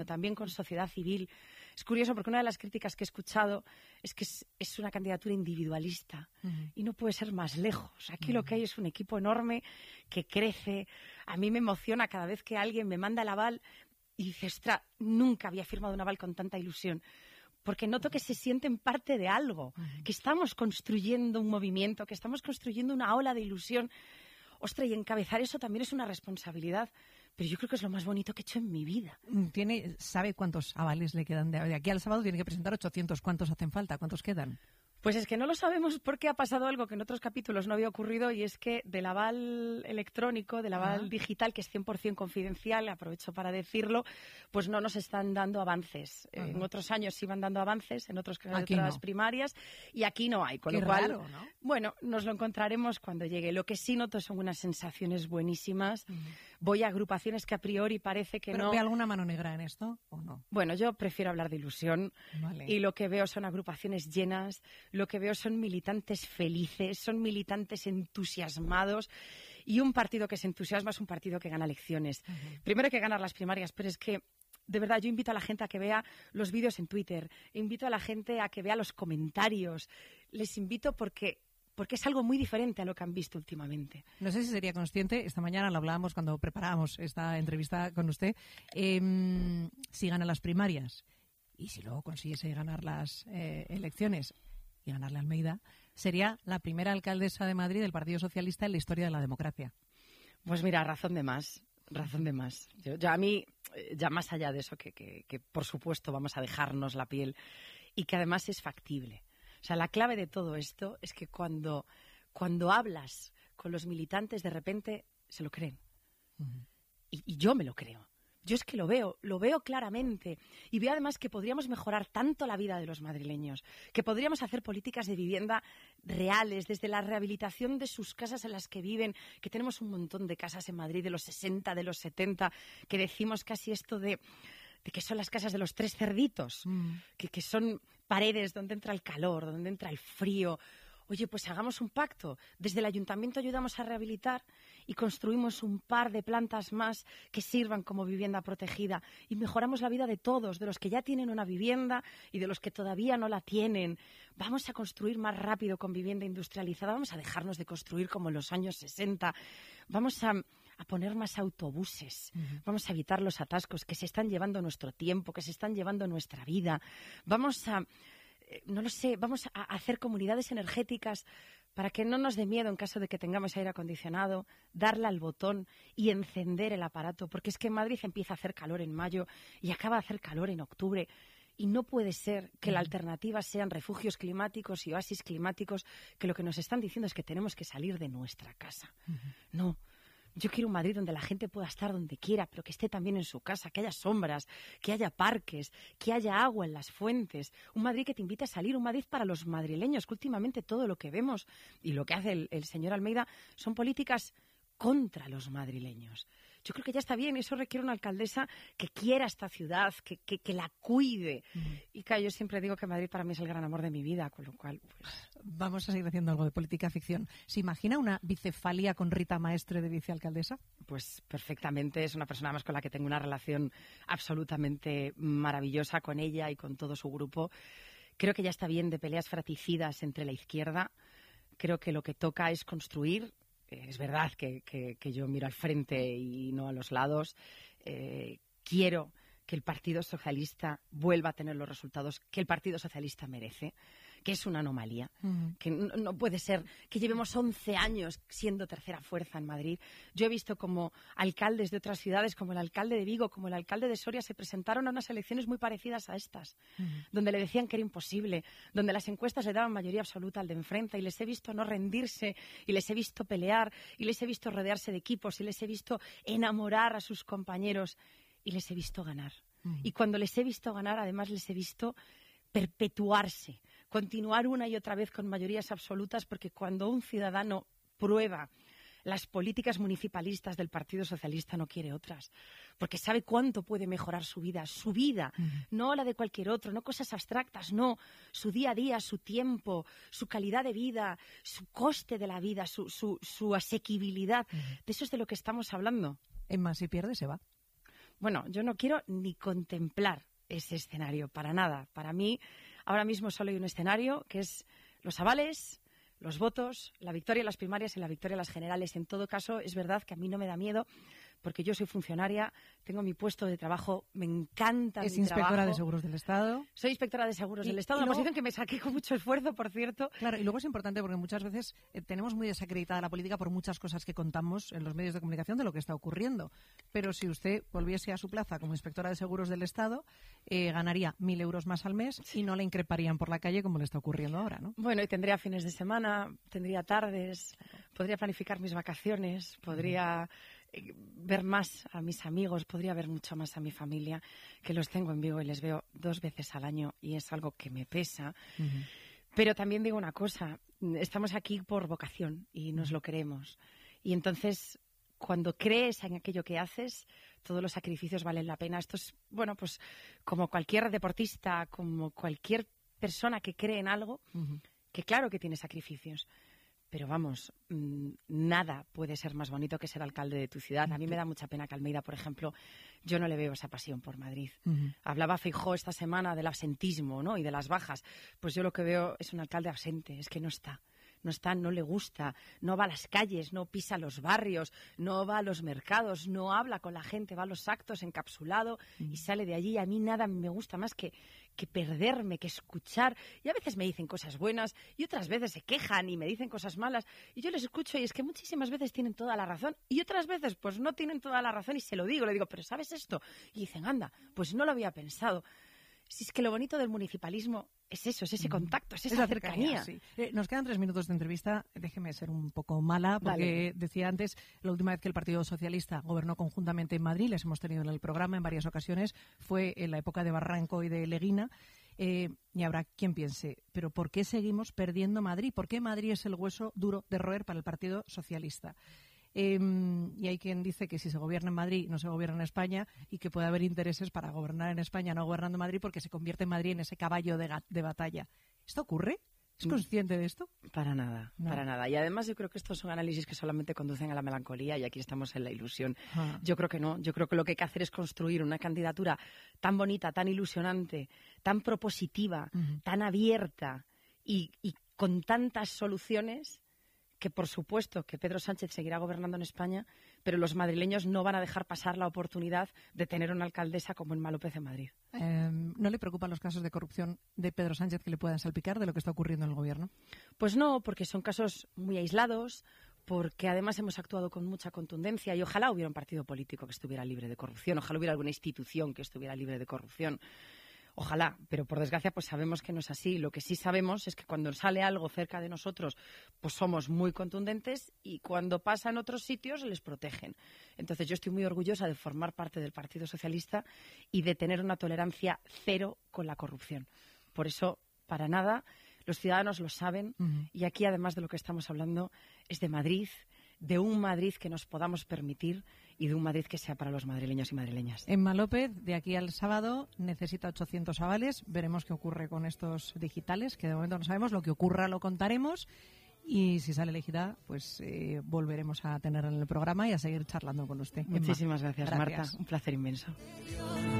también con sociedad civil. Es curioso porque una de las críticas que he escuchado es que es una candidatura individualista y no puede ser más lejos. Aquí lo que hay es un equipo enorme que crece. A mí me emociona cada vez que alguien me manda el aval y dice, ostras, nunca había firmado un aval con tanta ilusión. Porque noto que se sienten parte de algo, que estamos construyendo un movimiento, que estamos construyendo una ola de ilusión. Ostras, y encabezar eso también es una responsabilidad, pero yo creo que es lo más bonito que he hecho en mi vida. ¿Sabe cuántos avales le quedan? De aquí al sábado tiene que presentar 800. ¿Cuántos hacen falta? ¿Cuántos quedan? Pues es que no lo sabemos porque ha pasado algo que en otros capítulos no había ocurrido, y es que del aval electrónico, del aval digital, que es 100% confidencial, aprovecho para decirlo, pues no nos están dando avances. En otros años sí iban dando avances, en otras primarias, y aquí no hay. Con Qué lo cual, raro, ¿no? Bueno, nos lo encontraremos cuando llegue. Lo que sí noto son unas sensaciones buenísimas. Voy a agrupaciones que a priori parece que ¿Pero no... ve alguna mano negra en esto o no? Bueno, yo prefiero hablar de ilusión. Vale. Y lo que veo son agrupaciones llenas, lo que veo son militantes felices, son militantes entusiasmados, y un partido que se entusiasma es un partido que gana elecciones. Primero hay que ganar las primarias, pero es que de verdad, yo invito a la gente a que vea los vídeos en Twitter, invito a la gente a que vea los comentarios, les invito porque es algo muy diferente a lo que han visto últimamente. No sé si sería consciente, esta mañana lo hablábamos cuando preparábamos esta entrevista con usted, si gana las primarias y si luego consiguiese ganar las elecciones y ganarle a Almeida, sería la primera alcaldesa de Madrid del Partido Socialista en la historia de la democracia. Pues mira, razón de más. Yo a mí, ya más allá de eso, que por supuesto vamos a dejarnos la piel y que además es factible. O sea, la clave de todo esto es que cuando hablas con los militantes, de repente se lo creen. Y yo me lo creo. Yo es que lo veo claramente. Y veo además que podríamos mejorar tanto la vida de los madrileños, que podríamos hacer políticas de vivienda reales, desde la rehabilitación de sus casas en las que viven, que tenemos un montón de casas en Madrid de los 60, de los 70, que decimos casi esto de que son las casas de los tres cerditos, que son paredes donde entra el calor, donde entra el frío. Oye, pues hagamos un pacto. Desde el ayuntamiento ayudamos a rehabilitar y construimos un par de plantas más que sirvan como vivienda protegida y mejoramos la vida de todos, de los que ya tienen una vivienda y de los que todavía no la tienen. Vamos a construir más rápido con vivienda industrializada, vamos a dejarnos de construir como en los años 60, vamos a poner más autobuses, vamos a evitar los atascos que se están llevando nuestro tiempo, que se están llevando nuestra vida, vamos a hacer comunidades energéticas para que no nos dé miedo en caso de que tengamos aire acondicionado, darle al botón y encender el aparato, porque es que en Madrid empieza a hacer calor en mayo y acaba de hacer calor en octubre. Y no puede ser que la alternativa sean refugios climáticos y oasis climáticos, que lo que nos están diciendo es que tenemos que salir de nuestra casa. No. Yo quiero un Madrid donde la gente pueda estar donde quiera, pero que esté también en su casa, que haya sombras, que haya parques, que haya agua en las fuentes. Un Madrid que te invite a salir, un Madrid para los madrileños, que últimamente todo lo que vemos y lo que hace el señor Almeida son políticas contra los madrileños. Yo creo que ya está bien, eso requiere una alcaldesa que quiera esta ciudad, que la cuide. Y claro, yo siempre digo que Madrid para mí es el gran amor de mi vida, con lo cual... pues vamos a seguir haciendo algo de política ficción. ¿Se imagina una bicefalia con Rita Maestre de vicealcaldesa? Pues perfectamente, es una persona más con la que tengo una relación absolutamente maravillosa con ella y con todo su grupo. Creo que ya está bien de peleas fratricidas entre la izquierda. Creo que lo que toca es construir. Es verdad que yo miro al frente y no a los lados. Quiero que el Partido Socialista vuelva a tener los resultados que el Partido Socialista merece, que es una anomalía, que no puede ser que llevemos 11 años siendo tercera fuerza en Madrid. Yo he visto como alcaldes de otras ciudades, como el alcalde de Vigo, como el alcalde de Soria, se presentaron a unas elecciones muy parecidas a estas, donde le decían que era imposible, donde las encuestas le daban mayoría absoluta al de enfrente, y les he visto no rendirse, y les he visto pelear, y les he visto rodearse de equipos, y les he visto enamorar a sus compañeros, y les he visto ganar. Y cuando les he visto ganar, además les he visto perpetuarse, continuar una y otra vez con mayorías absolutas, porque cuando un ciudadano prueba las políticas municipalistas del Partido Socialista no quiere otras, porque sabe cuánto puede mejorar su vida, no la de cualquier otro, no cosas abstractas, no, su día a día, su tiempo, su calidad de vida, su coste de la vida, su asequibilidad. De eso es de lo que estamos hablando. Emma, si pierde, se va. Bueno, yo no quiero ni contemplar ese escenario, para nada. Para mí, ahora mismo solo hay un escenario, que es los avales, los votos, la victoria en las primarias y la victoria en las generales. En todo caso, es verdad que a mí no me da miedo, porque yo soy funcionaria, tengo mi puesto de trabajo, me encanta mi trabajo. Es inspectora de seguros del Estado. Soy inspectora de seguros del Estado, una posición que me saqué con mucho esfuerzo, por cierto. Claro, y luego es importante porque muchas veces tenemos muy desacreditada la política por muchas cosas que contamos en los medios de comunicación de lo que está ocurriendo. Pero si usted volviese a su plaza como inspectora de seguros del Estado, ganaría 1.000 euros más al mes y no le increparían por la calle como le está ocurriendo ahora, ¿no? Bueno, y tendría fines de semana, tendría tardes, podría planificar mis vacaciones, podría ver más a mis amigos, podría ver mucho más a mi familia, que los tengo en Vigo y les veo 2 veces al año y es algo que me pesa. Pero también digo una cosa, estamos aquí por vocación y nos lo creemos. Y entonces, cuando crees en aquello que haces, todos los sacrificios valen la pena. Esto es, bueno, pues como cualquier deportista, como cualquier persona que cree en algo, que claro que tiene sacrificios. Pero vamos, nada puede ser más bonito que ser alcalde de tu ciudad. A mí me da mucha pena que Almeida, por ejemplo, yo no le veo esa pasión por Madrid. Hablaba Feijóo esta semana del absentismo, ¿no? Y de las bajas. Pues yo lo que veo es un alcalde ausente, es que no está. No le gusta, no va a las calles, no pisa los barrios, no va a los mercados, no habla con la gente, va a los actos encapsulado y sale de allí. A mí nada me gusta más que perderme, que escuchar. Y a veces me dicen cosas buenas y otras veces se quejan y me dicen cosas malas. Y yo les escucho y es que muchísimas veces tienen toda la razón y otras veces pues no tienen toda la razón y se lo digo. Le digo, pero ¿sabes esto? Y dicen, anda, pues no lo había pensado. Si es que lo bonito del municipalismo es eso, es ese contacto, es esa cercanía. Sí. Nos quedan 3 minutos de entrevista. Déjeme ser un poco mala, porque decía antes, la última vez que el Partido Socialista gobernó conjuntamente en Madrid, les hemos tenido en el programa en varias ocasiones, fue en la época de Barranco y de Leguina. Y habrá quien piense, ¿pero por qué seguimos perdiendo Madrid? ¿Por qué Madrid es el hueso duro de roer para el Partido Socialista? Y hay quien dice que si se gobierna en Madrid no se gobierna en España y que puede haber intereses para gobernar en España no gobernando en Madrid porque se convierte en Madrid en ese caballo de batalla. ¿Esto ocurre? ¿Es consciente de esto? Para nada, para nada. Y además yo creo que estos son análisis que solamente conducen a la melancolía y aquí estamos en la ilusión. Yo creo que no. Yo creo que lo que hay que hacer es construir una candidatura tan bonita, tan ilusionante, tan propositiva, tan abierta y con tantas soluciones que por supuesto que Pedro Sánchez seguirá gobernando en España, pero los madrileños no van a dejar pasar la oportunidad de tener una alcaldesa como Emma López en Madrid. ¿No le preocupan los casos de corrupción de Pedro Sánchez que le puedan salpicar de lo que está ocurriendo en el gobierno? Pues no, porque son casos muy aislados, porque además hemos actuado con mucha contundencia y ojalá hubiera un partido político que estuviera libre de corrupción, ojalá hubiera alguna institución que estuviera libre de corrupción. Ojalá, pero por desgracia pues sabemos que no es así. Lo que sí sabemos es que cuando sale algo cerca de nosotros pues somos muy contundentes y cuando pasa en otros sitios les protegen. Entonces yo estoy muy orgullosa de formar parte del Partido Socialista y de tener una tolerancia cero con la corrupción. Por eso, para nada, los ciudadanos lo saben y aquí además de lo que estamos hablando es de Madrid, de un Madrid que nos podamos permitir y de un Madrid que sea para los madrileños y madrileñas. Emma López, de aquí al sábado, necesita 800 avales. Veremos qué ocurre con estos digitales, que de momento no sabemos. Lo que ocurra lo contaremos. Y si sale elegida, pues volveremos a tenerla en el programa y a seguir charlando con usted. Muchísimas gracias, Marta. Un placer inmenso.